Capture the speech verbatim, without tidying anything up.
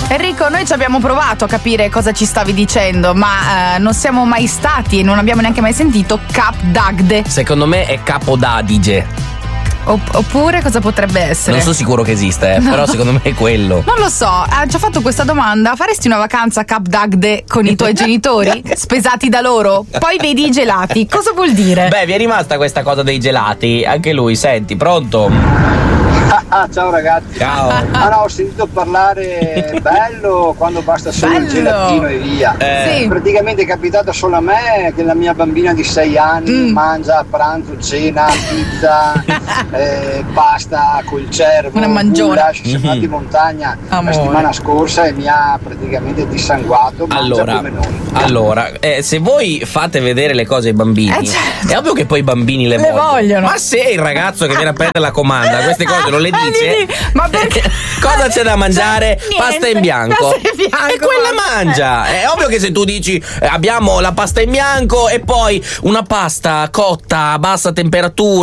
Enrico, noi ci abbiamo provato a capire cosa ci stavi dicendo, ma eh, non siamo mai stati e non abbiamo neanche mai sentito Cap d'Agde. Secondo me è Capodadige. Oppure cosa potrebbe essere? Non sono sicuro che esista, eh, no. Però secondo me è quello. Non lo so, ha già fatto questa domanda. Faresti una vacanza a Cap d'Agde con i tuoi genitori? Spesati da loro? Poi vedi i gelati. Cosa vuol dire? Beh, vi è rimasta questa cosa dei gelati. Anche lui, senti, pronto? Ah, ciao ragazzi. Ciao. Ah no, ho sentito parlare bello quando basta solo bello. il gelatino e via. Eh. Sì. Praticamente è capitato solo a me che la mia bambina di sei anni Mm. mangia a pranzo, cena, pizza, eh, pasta col cervo, Una mangiona. goulash. Siamo andati in montagna Amore. la settimana scorsa e mi ha praticamente dissanguato. Mangia Allora, come noi. allora eh, se voi fate vedere le cose ai bambini, Eh, certo. è ovvio che poi i bambini le, Le vogliono. Ma se il ragazzo che viene a prendere la comanda queste cose non le Ah, dice, Didi, ma perché? cosa c'è da mangiare? Cioè, Pasta niente. in bianco. Pasta in bianco. E quella mangia. È ovvio che se tu dici eh, abbiamo la pasta in bianco e poi una pasta cotta a bassa temperatura